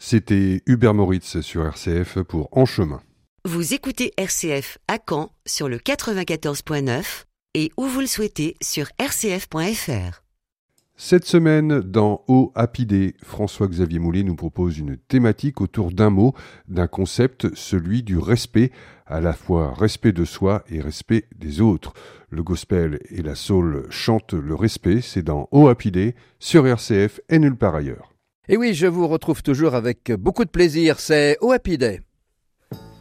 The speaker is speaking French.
C'était Hubert Moritz sur RCF pour En Chemin. Vous écoutez RCF à Caen sur le 94.9 et où vous le souhaitez sur rcf.fr. Cette semaine, dans Au Happy Day, François-Xavier Moulet nous propose une thématique autour d'un mot, d'un concept, celui du respect, à la fois respect de soi et respect des autres. Le gospel et la soul chantent le respect, c'est dans Au Happy Day, sur RCF et nulle part ailleurs. Et oui, je vous retrouve toujours avec beaucoup de plaisir, c'est Au Happy Day.